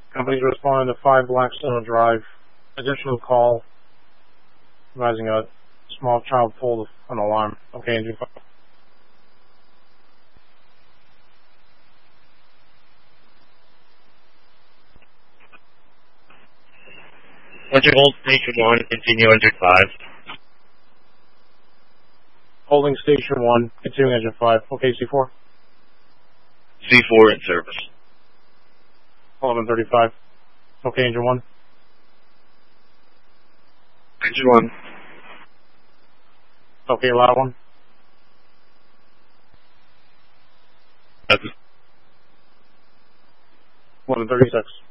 Company's responding to 5 Blackstone Drive. Additional call advising a small child pulled an alarm. Okay, engine 5. Roger, hold station 1, continue engine 5. Holding station 1, continuing engine 5. Okay, C4. C4 in service. 11:35. Okay, engine 1. Engine 1. Okay, loud 1. That's 11:36.